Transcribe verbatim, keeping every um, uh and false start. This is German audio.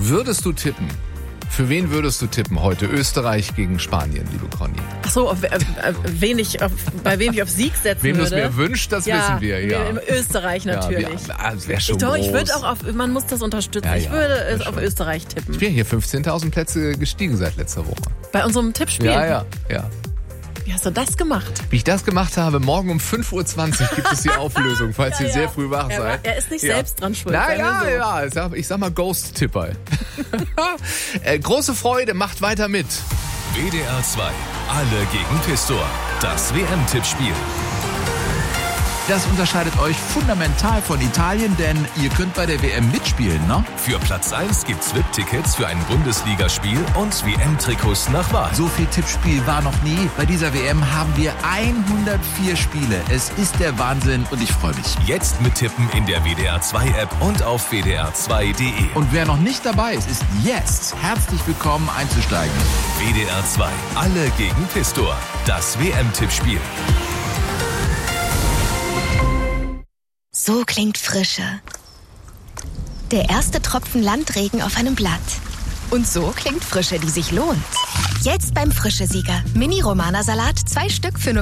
Würdest du tippen? Für wen würdest du tippen heute? Österreich gegen Spanien, liebe Conny. Ach so, auf, äh, wen ich auf, bei wem ich auf Sieg setzen Wem würde. Wem du es mir wünscht, das ja, wissen wir. Ja, in Österreich natürlich. Ja, das wäre schon Doch, groß. ich würde auch auf, man muss das unterstützen. Ja, ich ja, würde es schon. auf Österreich tippen. Ich bin hier fünfzehntausend Plätze gestiegen seit letzter Woche. Bei unserem Tippspiel? Ja, ja, ja. Wie hast du das gemacht? Wie ich das gemacht habe, morgen um fünf Uhr zwanzig gibt es die Auflösung, falls ja, ihr ja. sehr früh wach er, seid. Er ist nicht ja. selbst dran schuld. Na ja, so. ja, ich sag, ich sag mal Ghost-Tipper. äh, große Freude, macht weiter mit. W D R zwei, alle gegen Pistor. Das W M-Tippspiel. Das unterscheidet euch fundamental von Italien, denn ihr könnt bei der W M mitspielen, ne? Für Platz eins gibt's V I P-Tickets für ein Bundesligaspiel und W M-Trikots nach Wahl. So viel Tippspiel war noch nie. Bei dieser W M haben wir hundertvier Spiele. Es ist der Wahnsinn und ich freue mich. Jetzt mittippen in der W D R zwei App und auf w d r zwei punkt d e. Und wer noch nicht dabei ist, ist jetzt herzlich willkommen einzusteigen. W D R zwei, alle gegen Pistor. Das W M-Tippspiel. So klingt Frische. Der erste Tropfen Landregen auf einem Blatt. Und so klingt Frische, die sich lohnt. Jetzt beim Frische-Sieger. Mini-Romana-Salat, zwei Stück für nur